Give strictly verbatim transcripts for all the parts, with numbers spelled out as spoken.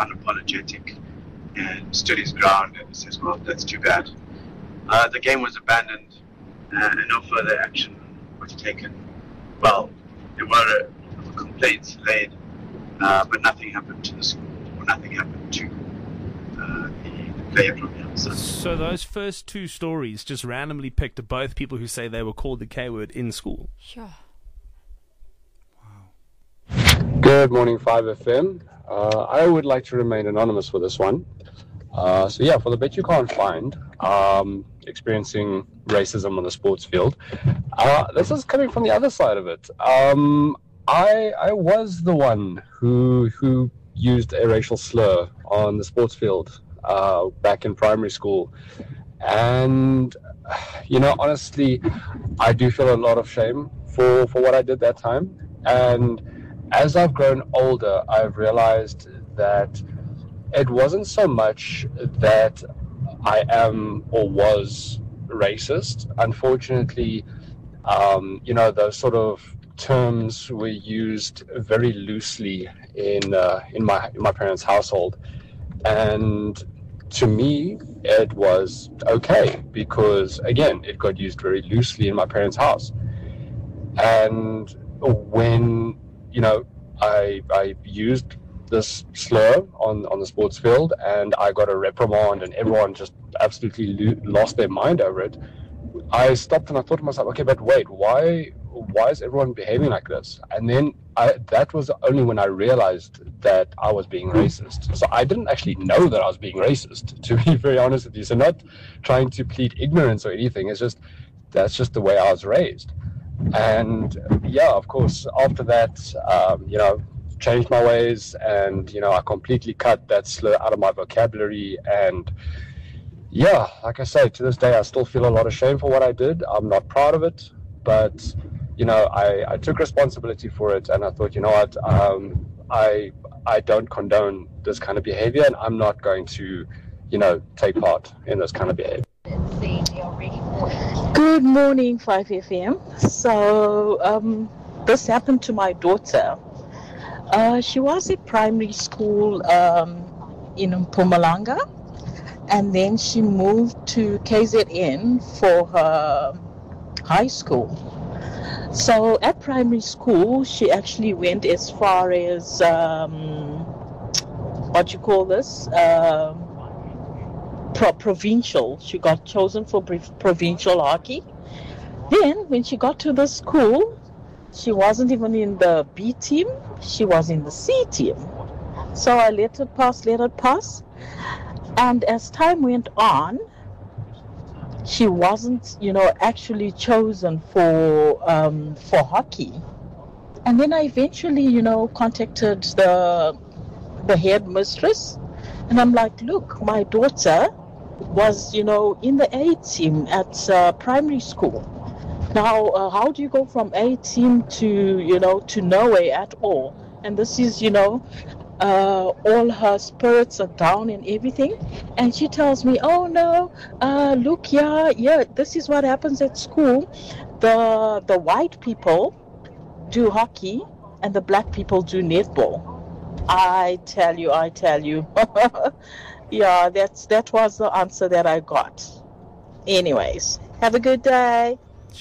unapologetic and stood his ground and says, well, that's too bad. Uh, the game was abandoned uh, and no further action was taken. Well, there were uh, complaints laid, uh, but nothing happened to the school or nothing happened to uh, the, the player from the outside. So those first two stories just randomly picked to both people who say they were called the K word in school. Sure. Good morning, five F M. Uh, I would like to remain anonymous for this one. Uh, so yeah, for the bit you can't find, um, experiencing racism on the sports field, uh, this is coming from the other side of it. Um, I I was the one who who used a racial slur on the sports field uh, back in primary school, and you know, honestly, I do feel a lot of shame for for what I did that time. And as I've grown older, I've realized that it wasn't so much that I am or was racist. Unfortunately, um, you know, those sort of terms were used very loosely in uh, in my in my parents' household, and to me, it was okay because again, it got used very loosely in my parents' house, and when you know, I I used this slur on, on the sports field, and I got a reprimand, and everyone just absolutely lo- lost their mind over it. I stopped and I thought to myself, okay, but wait, why why is everyone behaving like this? And then I, that was only when I realized that I was being racist. So I didn't actually know that I was being racist, to be very honest with you. So not trying to plead ignorance or anything. It's just that's just the way I was raised. And yeah, of course, after that, um, you know, changed my ways, and you know, I completely cut that slur out of my vocabulary. And yeah, like I say, to this day, I still feel a lot of shame for what I did. I'm not proud of it, but you know, I, I took responsibility for it, and I thought, you know what, um, I I don't condone this kind of behavior, and I'm not going to, you know, take part in this kind of behavior. Good morning, five F M. So um, this happened to my daughter. Uh, she was at primary school um, in Mpumalanga, and then she moved to K Z N for her high school. So at primary school, she actually went as far as, um, what you call this, um, pro- provincial. She got chosen for provincial hockey. Then when she got to the school, she wasn't even in the B team, she was in the C team. So I let it pass, let it pass. And as time went on, she wasn't, you know, actually chosen for um, for hockey. And then I eventually, you know, contacted the the headmistress, and I'm like, look, my daughter was, you know, in the A team at uh, primary school. Now, uh, how do you go from A team to, you know, to nowhere at all? And this is, you know, uh, all her spirits are down and everything. And she tells me, oh no, uh, look, yeah, yeah, this is what happens at school. The the white people do hockey and the black people do netball. I tell you, I tell you. Yeah, that's that was the answer that I got. Anyways, have a good day.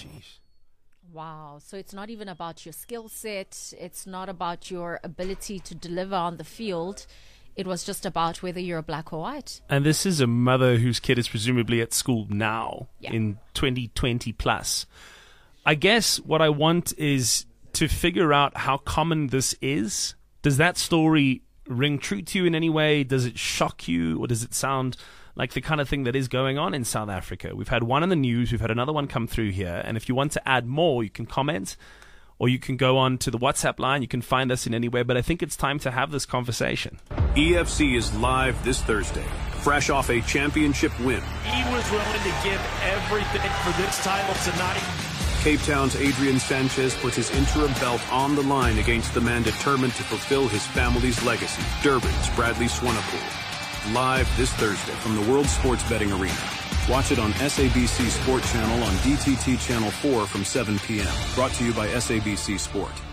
Wow. So it's not even about your skill set. It's not about your ability to deliver on the field. It was just about whether you're black or white. And this is a mother whose kid is presumably at school now, yeah, in twenty twenty plus. I guess what I want is to figure out how common this is. Does that story ring true to you in any way? Does it shock you, or does it sound like the kind of thing that is going on in South Africa? We've had one in the news, we've had another one come through here, and if you want to add more, you can comment, or you can go on to the WhatsApp line. You can find us in anywhere, but I think it's time to have this conversation. E F C is live this Thursday, fresh off a championship win. He was willing to give everything for this title tonight. Cape Town's Adrian Sanchez puts his interim belt on the line against the man determined to fulfill his family's legacy, Durban's Bradley Swanepoel. Live this Thursday from the World Sports Betting Arena. Watch it on S A B C Sport Channel on D T T Channel four from seven p.m. Brought to you by S A B C Sport.